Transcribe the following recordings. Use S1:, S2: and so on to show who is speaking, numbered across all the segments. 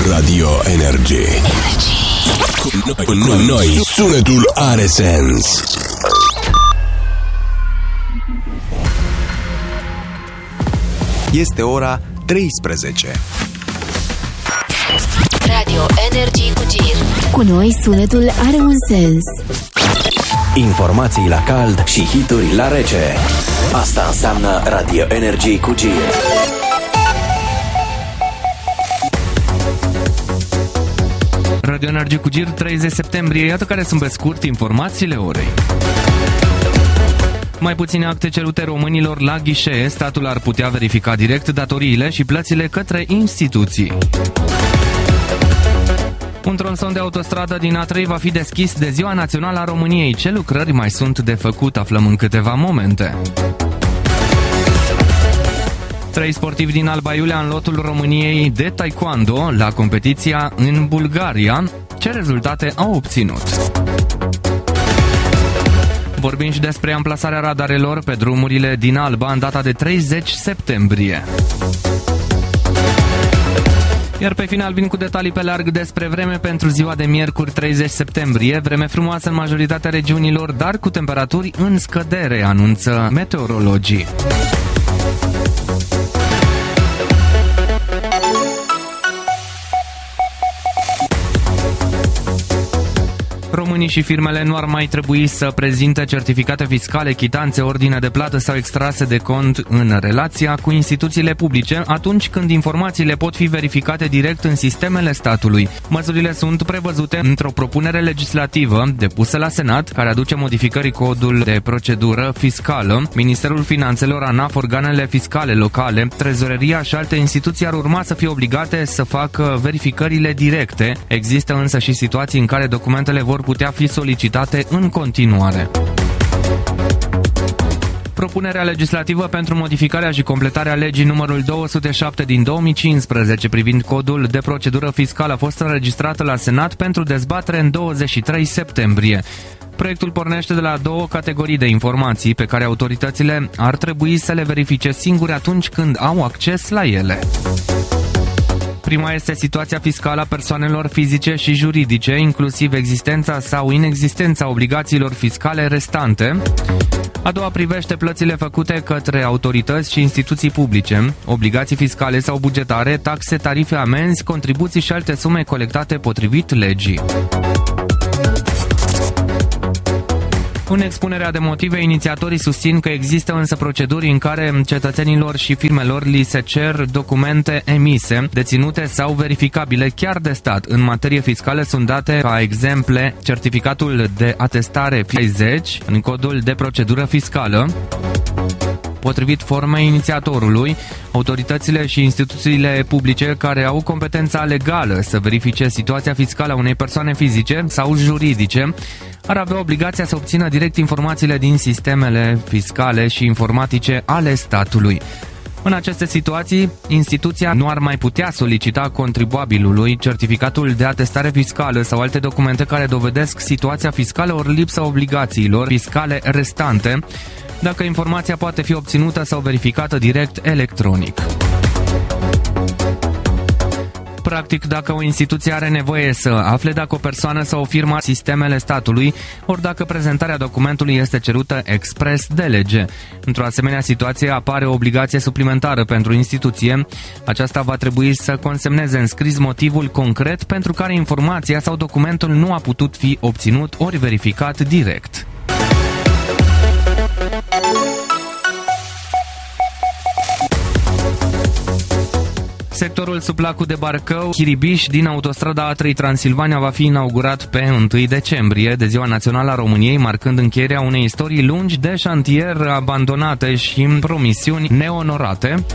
S1: Radio Energy. Cu noi sunetul are sens.
S2: Este ora 13.
S3: Radio Energy cu Gir.
S4: Cu noi sunetul are un sens.
S5: Informații la cald și hituri la rece. Asta înseamnă Radio Energy cu Gir.
S6: Radio Energy cu Gir, 30 septembrie. Iată care sunt pe scurt informațiile orei. Mai puține acte cerute românilor la ghișee. Statul ar putea verifica direct datoriile și plățile către instituții. Un tronson de autostradă din A3 va fi deschis de Ziua Națională a României. Ce lucrări mai sunt de făcut? Aflăm în câteva momente. 3 sportivi din Alba Iulia în lotul României de taekwondo la competiția în Bulgaria. Ce rezultate au obținut? Vorbim și despre amplasarea radarelor pe drumurile din Alba în data de 30 septembrie. Iar pe final vin cu detalii pe larg despre vreme pentru ziua de miercuri 30 septembrie. Vreme frumoasă în majoritatea regiunilor, dar cu temperaturi în scădere, anunță meteorologii. Românii și firmele nu ar mai trebui să prezinte certificate fiscale, chitanțe, ordine de plată sau extrase de cont în relația cu instituțiile publice atunci când informațiile pot fi verificate direct în sistemele statului. Măsurile sunt prevăzute într-o propunere legislativă depusă la Senat, care aduce modificări codul de procedură fiscală. Ministerul Finanțelor, ANAF, organele fiscale locale, trezoreria și alte instituții ar urma să fie obligate să facă verificările directe. Există însă și situații în care documentele vor putea fi solicitate în continuare. Propunerea legislativă pentru modificarea și completarea legii numărul 207 din 2015 privind codul de procedură fiscală a fost înregistrată la Senat pentru dezbatere în 23 septembrie. Proiectul pornește de la două categorii de informații pe care autoritățile ar trebui să le verifice singure atunci când au acces la ele. Prima este situația fiscală a persoanelor fizice și juridice, inclusiv existența sau inexistența obligațiilor fiscale restante. A doua privește plățile făcute către autorități și instituții publice, obligații fiscale sau bugetare, taxe, tarife, amenzi, contribuții și alte sume colectate potrivit legii. În expunerea de motive, inițiatorii susțin că există însă proceduri în care cetățenilor și firmelor li se cer documente emise, deținute sau verificabile chiar de stat. În materie fiscală sunt date ca exemple certificatul de atestare 60 în codul de procedură fiscală. Potrivit formei inițiatorului, autoritățile și instituțiile publice care au competența legală să verifice situația fiscală a unei persoane fizice sau juridice ar avea obligația să obțină direct informațiile din sistemele fiscale și informatice ale statului. În aceste situații, instituția nu ar mai putea solicita contribuabilului certificatul de atestare fiscală sau alte documente care dovedesc situația fiscală ori lipsa obligațiilor fiscale restante, dacă informația poate fi obținută sau verificată direct electronic. Practic, dacă o instituție are nevoie să afle dacă o persoană sau o firmă sistemele statului, ori dacă prezentarea documentului este cerută expres de lege. Într-o asemenea situație apare o obligație suplimentară pentru instituție. Aceasta va trebui să consemneze în scris motivul concret pentru care informația sau documentul nu a putut fi obținut ori verificat direct. Sectorul sub lacul de Barcău, Chiribiș, din autostrada A3 Transilvania va fi inaugurat pe 1 decembrie, de Ziua Națională a României, marcând încheierea unei istorii lungi de șantier abandonate și promisiuni neonorate.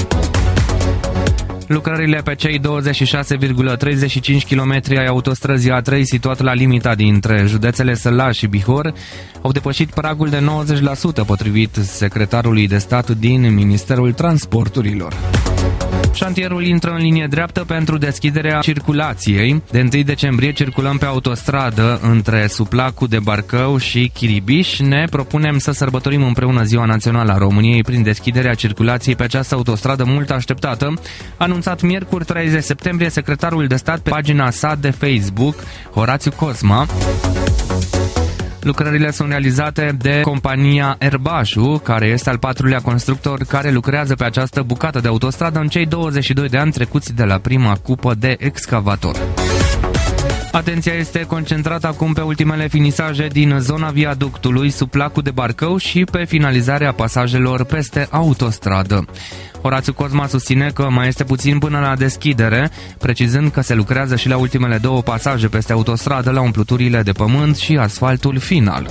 S6: Lucrările pe cei 26,35 km ai autostrăzii A3 situat la limita dintre județele Sălaș și Bihor au depășit pragul de 90%, potrivit secretarului de stat din Ministerul Transporturilor. Șantierul intră în linie dreaptă pentru deschiderea circulației. De 1 decembrie circulăm pe autostradă între Suplacu de Barcău și Chiribiș. Ne propunem să sărbătorim împreună Ziua Națională a României prin deschiderea circulației pe această autostradă mult așteptată, anunțat miercuri 30 septembrie secretarul de stat pe pagina sa de Facebook, Horațiu Cosma. Lucrările sunt realizate de compania Erbașu, care este al patrulea constructor care lucrează pe această bucată de autostradă în cei 22 de ani trecuți de la prima cupă de excavator. Atenția este concentrată acum pe ultimele finisaje din zona viaductului Suplacu de Barcău și pe finalizarea pasajelor peste autostradă. Horațiu Cosma susține că mai este puțin până la deschidere, precizând că se lucrează și la ultimele 2 pasaje peste autostradă, la umpluturile de pământ și asfaltul final.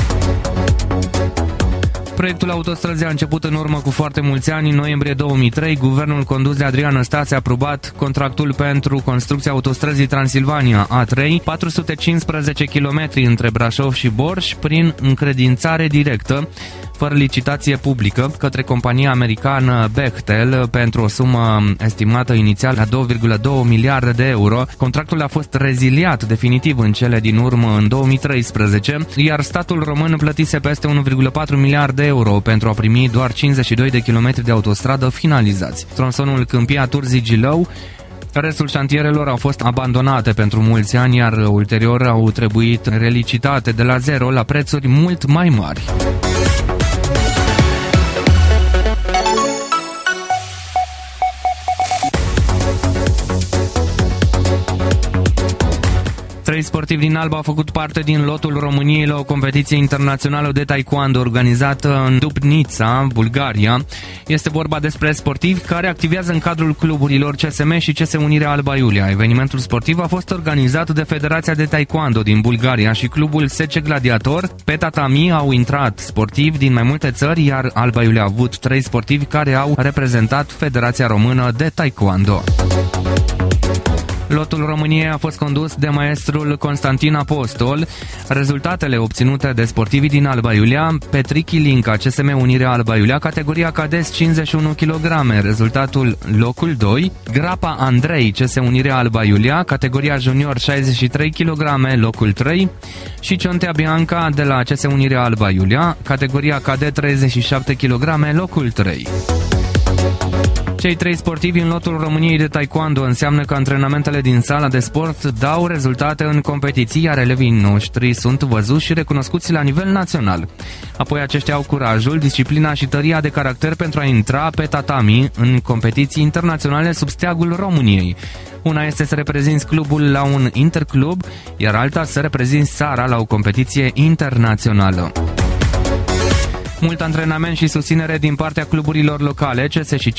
S6: Proiectul autostrăzii a început în urmă cu foarte mulți ani. În noiembrie 2003, guvernul condus de Adrian Năstase a aprobat contractul pentru construcția autostrăzii Transilvania A3, 415 km între Brașov și Borș, prin încredințare directă, fără licitație publică, către compania americană Bechtel pentru o sumă estimată inițial la 2,2 miliarde de euro. Contractul a fost reziliat definitiv în cele din urmă în 2013, iar statul român plătise peste 1,4 miliarde de euro pentru a primi doar 52 de kilometri de autostradă finalizați. Tronsonul Câmpia-Turzii-Gilău. Restul șantierelor au fost abandonate pentru mulți ani, iar ulterior au trebuit relicitate de la zero la prețuri mult mai mari. Trei sportivi din Alba au făcut parte din lotul României la o competiție internațională de taekwondo organizată în Dubnița, Bulgaria. Este vorba despre sportivi care activează în cadrul cluburilor CSM și CS Unirea Alba Iulia. Evenimentul sportiv a fost organizat de Federația de Taekwondo din Bulgaria și clubul SC Gladiator. Pe tatami au intrat sportivi din mai multe țări, iar Alba Iulia a avut 3 sportivi care au reprezentat Federația Română de Taekwondo. Lotul României a fost condus de maestrul Constantin Apostol. Rezultatele obținute de sportivii din Alba Iulia: Petrichi Linca, CSM Unirea Alba Iulia, categoria cades 51 kg, rezultatul locul 2; Grapa Andrei, CS Unirea Alba Iulia, categoria junior 63 kg, locul 3; și Ciontea Bianca de la CS Unirea Alba Iulia, categoria cadet 37 kg, locul 3. Cei 3 sportivi în lotul României de taekwondo înseamnă că antrenamentele din sala de sport dau rezultate în competiții, iar elevii noștri sunt văzuți și recunoscuți la nivel național. Apoi aceștia au curajul, disciplina și tăria de caracter pentru a intra pe tatami în competiții internaționale sub steagul României. Una este să reprezinți clubul la un interclub, iar alta să reprezinți țara la o competiție internațională. Mult antrenament și susținere din partea cluburilor locale, CS și